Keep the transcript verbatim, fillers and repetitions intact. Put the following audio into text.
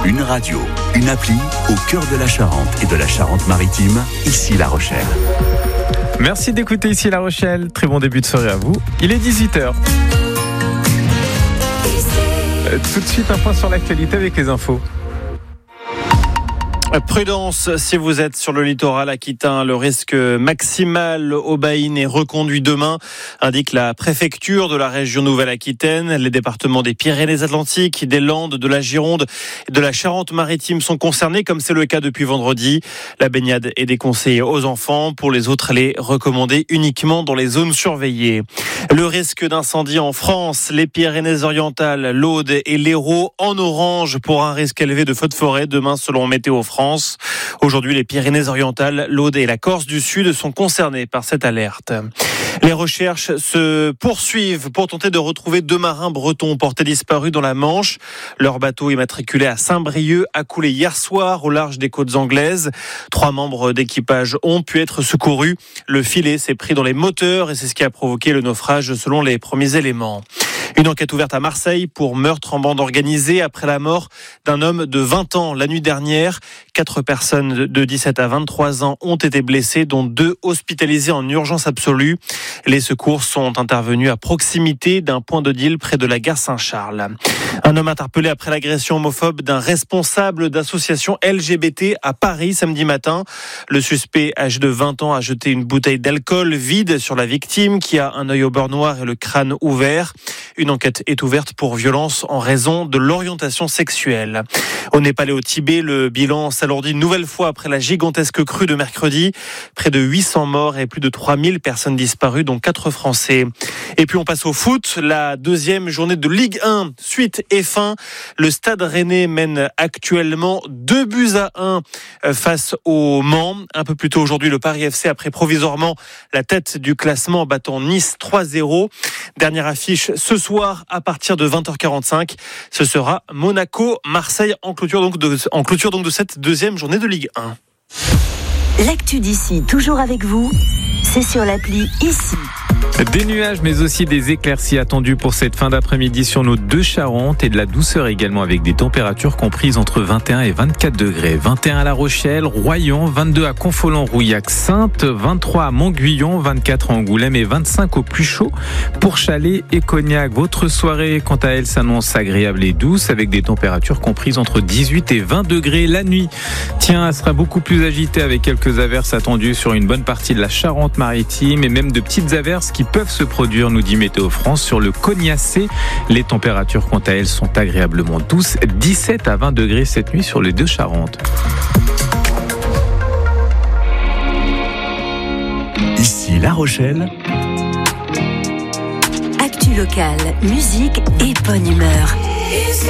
Une radio, une appli au cœur de la Charente et de la Charente-Maritime, ici La Rochelle. Merci d'écouter ici La Rochelle. Très bon début de soirée à vous. Il est dix-huit heures. Euh, tout de suite, un point sur l'actualité avec les infos. Prudence si vous êtes sur le littoral aquitain. Le risque maximal au bain est reconduit demain, indique la préfecture de la région Nouvelle-Aquitaine. Les départements des Pyrénées-Atlantiques, des Landes, de la Gironde et de la Charente-Maritime sont concernés, comme c'est le cas depuis vendredi. La baignade est déconseillée aux enfants. Pour les autres, elle est recommandée uniquement dans les zones surveillées. Le risque d'incendie en France, les Pyrénées-Orientales, l'Aude et l'Hérault en orange pour un risque élevé de feux de forêt demain selon Météo France. Aujourd'hui, les Pyrénées-Orientales, l'Aude et la Corse du Sud sont concernés par cette alerte. Les recherches se poursuivent pour tenter de retrouver deux marins bretons portés disparus dans la Manche. Leur bateau immatriculé à Saint-Brieuc a coulé hier soir au large des côtes anglaises. Trois membres d'équipage ont pu être secourus. Le filet s'est pris dans les moteurs et c'est ce qui a provoqué le naufrage selon les premiers éléments. Une enquête ouverte à Marseille pour meurtre en bande organisée après la mort d'un homme de vingt ans la nuit dernière. Quatre personnes de dix-sept à vingt-trois ans ont été blessées, dont deux hospitalisées en urgence absolue. Les secours sont intervenus à proximité d'un point de deal près de la gare Saint-Charles. Un homme interpellé après l'agression homophobe d'un responsable d'association L G B T à Paris samedi matin. Le suspect, âgé de vingt ans, a jeté une bouteille d'alcool vide sur la victime qui a un œil au beurre noir et le crâne ouvert. Une enquête est ouverte pour violence en raison de l'orientation sexuelle. Au Népal et au Tibet, le bilan s'alourdit une nouvelle fois après la gigantesque crue de mercredi. Près de huit cents morts et plus de trois mille personnes disparues, dont quatre Français. Et puis on passe au foot. La deuxième journée de Ligue un, suite et fin. Le Stade Rennais mène actuellement deux buts à un face au Mans. Un peu plus tôt aujourd'hui, le Paris F C a pris provisoirement la tête du classement en battant Nice trois zéro. Dernière affiche ce soir à partir de vingt heures quarante-cinq. Ce sera Monaco-Marseille en clôture donc de, en clôture donc de cette deuxième journée de Ligue un. L'actu d'ici, toujours avec vous, c'est sur l'appli Ici. Des nuages mais aussi des éclaircies attendues pour cette fin d'après-midi sur nos deux Charentes et de la douceur également avec des températures comprises entre vingt et un et vingt-quatre degrés. vingt et un à La Rochelle, Royan, vingt-deux à Confolens-Rouillac, Saintes, vingt-trois à Montguyon, vingt-quatre à Angoulême et vingt-cinq au plus chaud pour Chalais et Cognac. Votre soirée, quant à elle, s'annonce agréable et douce avec des températures comprises entre dix-huit et vingt degrés. La nuit, tiens, elle sera beaucoup plus agitée avec quelques averses attendues sur une bonne partie de la Charente-Maritime et même de petites averses qui peuvent se produire, nous dit Météo France, sur le Cognacé. Les températures, quant à elles, sont agréablement douces, dix-sept à vingt degrés cette nuit sur les deux Charentes. Ici La Rochelle. Actu locale, musique et bonne humeur.